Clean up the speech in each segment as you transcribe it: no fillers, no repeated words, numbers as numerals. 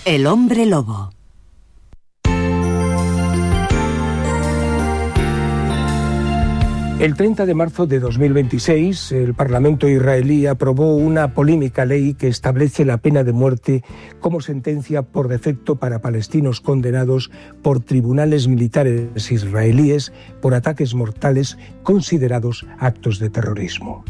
El hombre lobo. El 30 de marzo de 2026, el Parlamento israelí aprobó una polémica ley que establece la pena de muerte como sentencia por defecto para palestinos condenados por tribunales militares israelíes por ataques mortales considerados actos de terrorismo.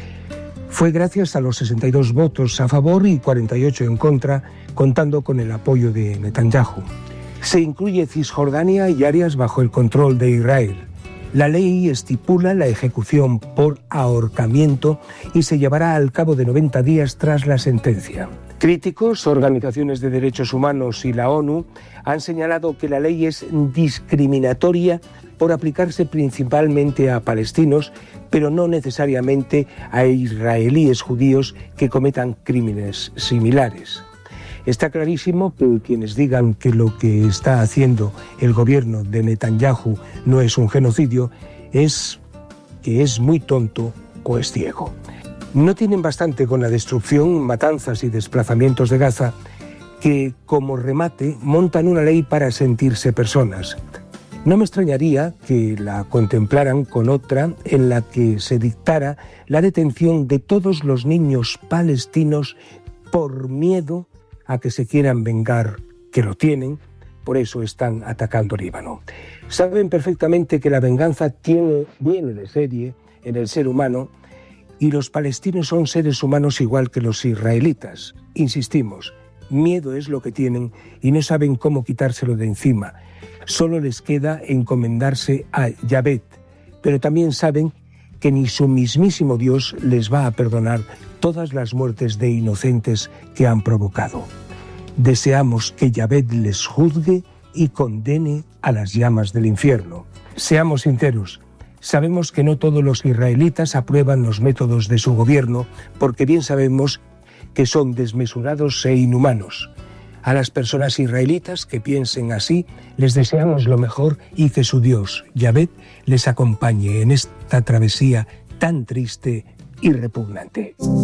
Fue gracias a los 62 votos a favor y 48 en contra, contando con el apoyo de Netanyahu. Se incluye Cisjordania y áreas bajo el control de Israel. La ley estipula la ejecución por ahorcamiento y se llevará al cabo de 90 días tras la sentencia. Críticos, organizaciones de derechos humanos y la ONU han señalado que la ley es discriminatoria por aplicarse principalmente a palestinos, pero no necesariamente a israelíes judíos que cometan crímenes similares. Está clarísimo que quienes digan que lo que está haciendo el gobierno de Netanyahu no es un genocidio es que es muy tonto o es ciego. No tienen bastante con la destrucción, matanzas y desplazamientos de Gaza que, como remate, montan una ley para sentirse personas. No me extrañaría que la contemplaran con otra en la que se dictara la detención de todos los niños palestinos por miedo a que se quieran vengar, que lo tienen, por eso están atacando Líbano. Saben perfectamente que la venganza viene de serie en el ser humano y los palestinos son seres humanos igual que los israelitas. Insistimos, miedo es lo que tienen y no saben cómo quitárselo de encima. Solo les queda encomendarse a Yahvé, pero también saben que ni su mismísimo Dios les va a perdonar todas las muertes de inocentes que han provocado. Deseamos que Yahvé les juzgue y condene a las llamas del infierno. Seamos sinceros, sabemos que no todos los israelitas aprueban los métodos de su gobierno, porque bien sabemos que son desmesurados e inhumanos. A las personas israelitas que piensen así, les deseamos lo mejor y que su Dios, Yahvé, les acompañe en esta travesía tan triste y repugnante.